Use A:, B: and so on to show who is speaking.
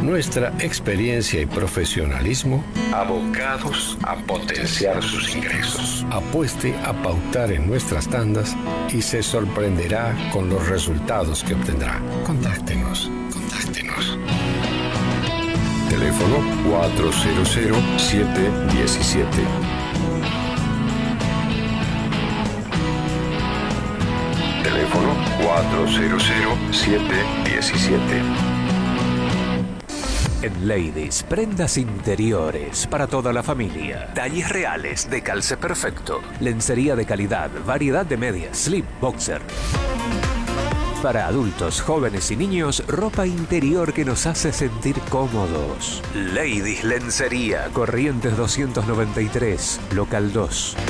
A: nuestra experiencia y profesionalismo, abocados a potenciar sus ingresos. Apueste a pautar en nuestras tandas y se sorprenderá con los resultados que obtendrá. Contáctenos. Teléfono 400-717. Teléfono 400-717.
B: En Ladies, prendas interiores para toda la familia. Talles reales de calce perfecto. Lencería de calidad, variedad de medias, slip, boxer. Para adultos, jóvenes y niños, ropa interior que nos hace sentir cómodos. Ladies Lencería, Corrientes 293, local 2.